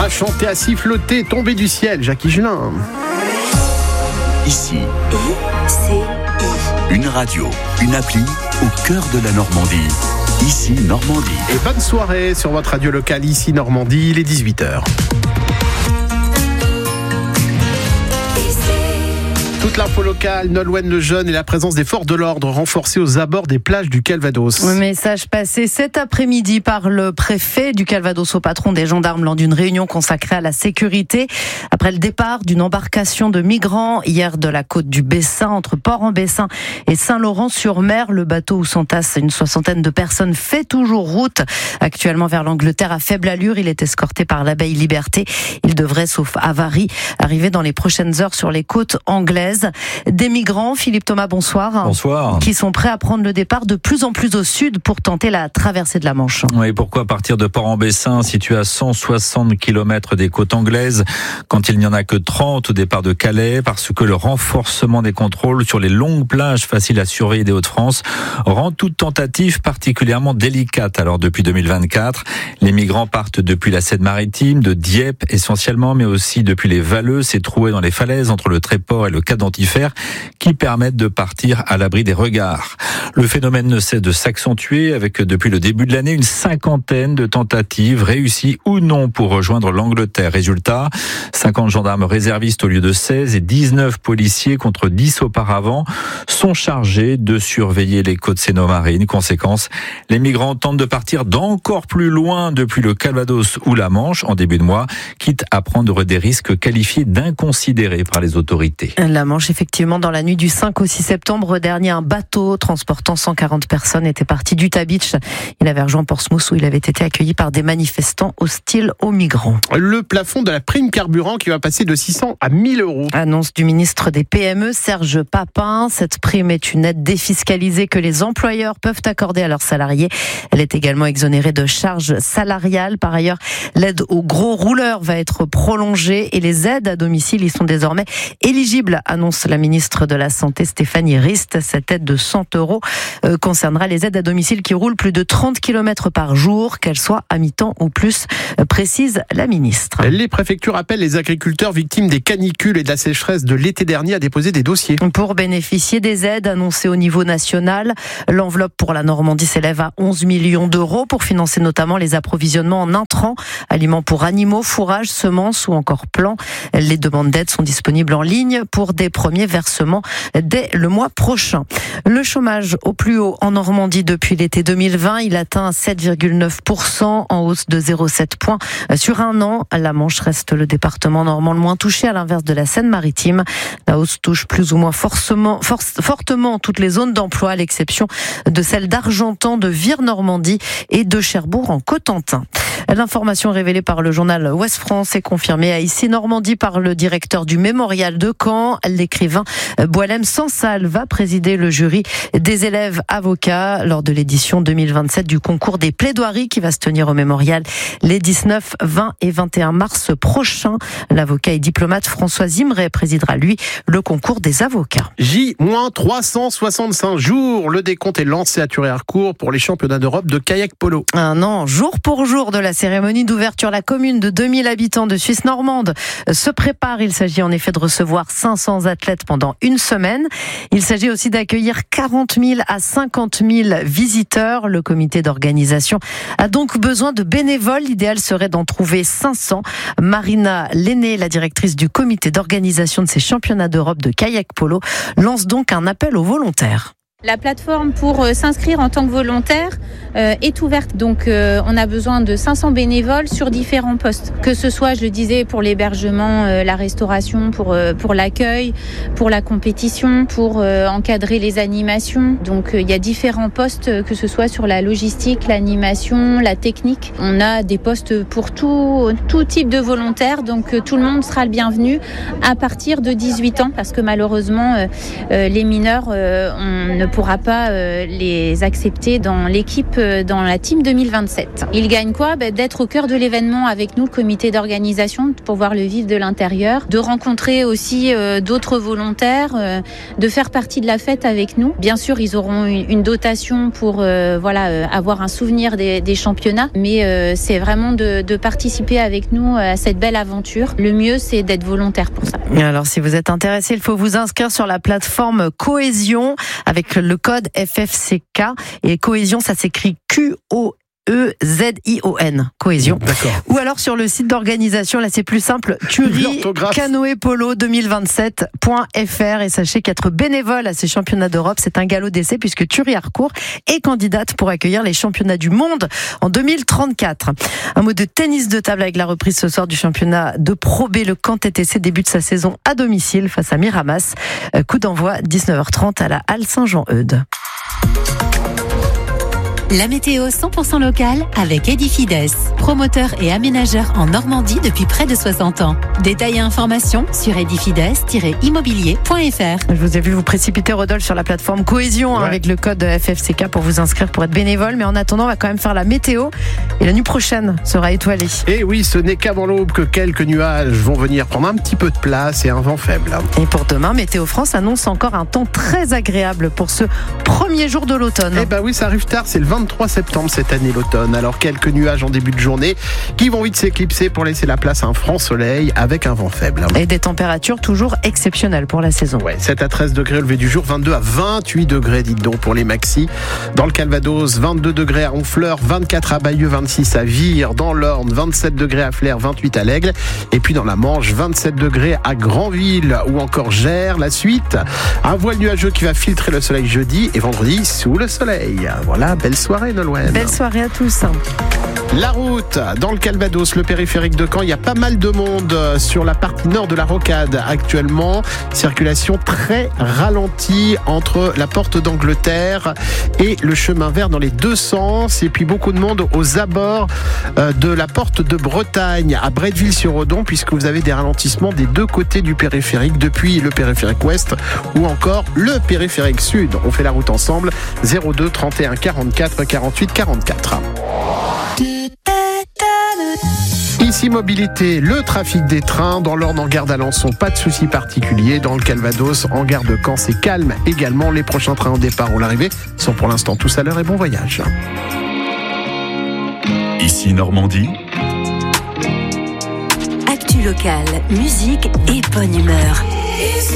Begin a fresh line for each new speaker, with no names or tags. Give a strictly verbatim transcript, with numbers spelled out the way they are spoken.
À chanter, à siffloter, tomber du ciel, Jacques Higelin.
Ici,
I C I.
une radio, une appli au cœur de la Normandie. Ici, Normandie.
Et bonne soirée sur votre radio locale, ici Normandie, il est dix-huit heures. Toute l'info locale, Nolwenn Lejeune et la présence des forces de l'ordre renforcées aux abords des plages du Calvados.
Message passé cet après-midi par le préfet du Calvados au patron des gendarmes lors d'une réunion consacrée à la sécurité. Après le départ d'une embarcation de migrants hier de la côte du Bessin, entre Port-en-Bessin et Saint-Laurent-sur-Mer, le bateau où s'entassent une soixantaine de personnes fait toujours route. Actuellement vers l'Angleterre à faible allure, il est escorté par l'abbaye Liberté. Il devrait, sauf avarie, arriver dans les prochaines heures sur les côtes anglaises. Des migrants, Philippe Thomas, bonsoir.
Bonsoir.
Qui sont prêts à prendre le départ de plus en plus au sud pour tenter la traversée de la Manche.
Oui, pourquoi partir de Port-en-Bessin, situé à cent soixante kilomètres des côtes anglaises, quand il n'y en a que trente au départ de Calais? Parce que le renforcement des contrôles sur les longues plages faciles à surveiller des Hauts-de-France rend toute tentative particulièrement délicate. Alors depuis deux mille vingt-quatre, les migrants partent depuis la Seine-Maritime, de Dieppe essentiellement, mais aussi depuis les Valleux, ces trouées dans les falaises entre le Tréport et le Cap d'Antifère, qui permettent de partir à l'abri des regards. Le phénomène ne cesse de s'accentuer avec depuis le début de l'année une cinquantaine de tentatives réussies ou non pour rejoindre l'Angleterre. Résultat, cinquante gendarmes réservistes au lieu de seize et dix-neuf policiers contre dix auparavant sont chargés de surveiller les côtes séno-marines. Conséquence, les migrants tentent de partir d'encore plus loin depuis le Calvados ou la Manche en début de mois, quitte à prendre des risques qualifiés d'inconsidérés par les autorités.
La Manche, effectivement, dans la nuit du cinq au six septembre dernier, un bateau transportant cent quarante personnes était parti d'Utah Beach. Il avait rejoint Portsmouth où il avait été accueilli par des manifestants hostiles aux migrants.
Le plafond de la prime carburant qui va passer de six cents à mille euros.
Annonce du ministre des P M E, Serge Papin. Cette prime est une aide défiscalisée que les employeurs peuvent accorder à leurs salariés. Elle est également exonérée de charges salariales. Par ailleurs, l'aide aux gros rouleurs va être prolongée et les aides à domicile y sont désormais éligibles, annonce la ministre de la Santé Stéphanie Rist. Cette aide de cent euros euh, concernera les aides à domicile qui roulent plus de trente kilomètres par jour, qu'elles soient à mi-temps ou plus, euh, précise la ministre.
Les préfectures appellent les agriculteurs victimes des canicules et de la sécheresse de l'été dernier à déposer des dossiers.
Pour bénéficier des aides annoncées au niveau national, l'enveloppe pour la Normandie s'élève à onze millions d'euros pour financer notamment les approvisionnements en intrants, aliments pour animaux, fourrages, semences ou encore plants. Les demandes d'aide sont disponibles en ligne pour des premiers versements dès le mois prochain. Le chômage au plus haut en Normandie depuis l'été deux mille vingt, il atteint sept virgule neuf pour cent en hausse de zéro virgule sept points sur un an. La Manche reste le département normand le moins touché à l'inverse de la Seine-Maritime. La hausse touche plus ou moins forcément, force, fortement toutes les zones d'emploi à l'exception de celles d'Argentan, de Vire-Normandie et de Cherbourg en Cotentin. L'information révélée par le journal Ouest France est confirmée à Ici Normandie par le directeur du mémorial de Caen. L'écrivain Boualem Sansal va présider le jury des élèves avocats lors de l'édition deux mille vingt-sept du concours des plaidoiries qui va se tenir au mémorial les dix-neuf, vingt et vingt et un mars prochains. L'avocat et diplomate François Zimret présidera lui le concours des avocats.
J trois cent soixante-cinq jours, le décompte est lancé à Thury-Harcourt pour les championnats d'Europe de kayak polo.
Un an, jour pour jour de la cérémonie d'ouverture, la commune de deux mille habitants de Suisse normande se prépare. Il s'agit en effet de recevoir cinq cents athlètes pendant une semaine. Il s'agit aussi d'accueillir quarante mille à cinquante mille visiteurs. Le comité d'organisation a donc besoin de bénévoles. L'idéal serait d'en trouver cinq cents. Marina Lenné, la directrice du comité d'organisation de ces championnats d'Europe de kayak polo, lance donc un appel aux volontaires.
La plateforme pour euh, s'inscrire en tant que volontaire euh, est ouverte. Donc euh, on a besoin de cinq cents bénévoles sur différents postes. Que ce soit, je le disais, pour l'hébergement, euh, la restauration, pour, euh, pour l'accueil, pour la compétition, pour euh, encadrer les animations. Donc euh, il y a différents postes, euh, que ce soit sur la logistique, l'animation, la technique. On a des postes pour tout, tout type de volontaires. Donc euh, tout le monde sera le bienvenu à partir de dix-huit ans. Parce que malheureusement, euh, euh, les mineurs, euh, on ne pourra pas euh, les accepter dans l'équipe, euh, dans la team deux mille vingt-sept. Ils gagnent quoi ? Ben, d'être au cœur de l'événement avec nous, le comité d'organisation, de pouvoir le vivre de l'intérieur, de rencontrer aussi euh, d'autres volontaires, euh, de faire partie de la fête avec nous. Bien sûr, ils auront une, une dotation pour euh, voilà euh, avoir un souvenir des, des championnats, mais euh, c'est vraiment de, de participer avec nous à cette belle aventure. Le mieux, c'est d'être volontaire pour ça.
Alors, si vous êtes intéressé, il faut vous inscrire sur la plateforme Cohésion avec le code F F C K. Et Cohésion, ça s'écrit Q O E Z I O N, Cohésion.
D'accord.
Ou alors sur le site d'organisation, là c'est plus simple, Thury Canoë Polo deux mille vingt-sept point F R. Et sachez qu'être bénévole à ces championnats d'Europe, c'est un galop d'essai puisque Thury Harcourt est candidate pour accueillir les championnats du monde en deux mille trente-quatre. Un mot de tennis de table avec la reprise ce soir du championnat de Pro B. Le Caen T T C débute sa saison à domicile face à Miramas. Coup d'envoi dix-neuf heures trente à la Halle Saint-Jean-Eudes.
La météo cent pour cent locale avec Edifides, promoteur et aménageur en Normandie depuis près de soixante ans. Détails et informations sur edifides tiret immobilier point F R.
Je vous ai vu vous précipiter, Rodolphe, sur la plateforme Cohésion ouais. avec le code F F C K pour vous inscrire pour être bénévole. Mais en attendant, on va quand même faire la météo. Et la nuit prochaine sera étoilée.
Et oui, ce n'est qu'avant l'aube que quelques nuages vont venir prendre un petit peu de place et un vent faible.
Et pour demain, Météo France annonce encore un temps très agréable pour ce premier jour de l'automne.
Eh ben oui, ça arrive tard, c'est le vingt-trois septembre cette année, l'automne. Alors quelques nuages en début de journée qui vont vite s'éclipser pour laisser la place à un franc soleil avec un vent faible.
Et des températures toujours exceptionnelles pour la saison.
Ouais, sept à treize degrés au lever du jour, vingt-deux à vingt-huit degrés, dites donc, pour les maxis. Dans le Calvados, vingt-deux degrés à Honfleur, vingt-quatre à Bayeux, vingt-six à Vire. Dans l'Orne, vingt-sept degrés à Flers, vingt-huit à l'Aigle. Et puis dans la Manche, vingt-sept degrés à Granville ou encore Gers. La suite, un voile nuageux qui va filtrer le soleil jeudi et vendredi sous le soleil. Voilà, belle soirée, Nolwenn.
Belle soirée à tous.
La route dans le Calvados, le périphérique de Caen, il y a pas mal de monde sur la partie nord de la rocade actuellement. Circulation très ralentie entre la porte d'Angleterre et le chemin vert dans les deux sens. Et puis beaucoup de monde aux abords de la porte de Bretagne à Bretteville-sur-Odon, puisque vous avez des ralentissements des deux côtés du périphérique, depuis le périphérique ouest ou encore le périphérique sud. On fait la route ensemble. zéro deux trente et un quarante-quatre quarante-huit quarante-quatre. Ici Mobilité, le trafic des trains dans l'Orne en gare d'Alençon, pas de soucis particuliers. Dans le Calvados, en gare de Caen, c'est calme également. Les prochains trains au départ ou l'arrivée sont pour l'instant tous à l'heure et bon voyage.
Ici Normandie.
Actu locale, musique et bonne humeur.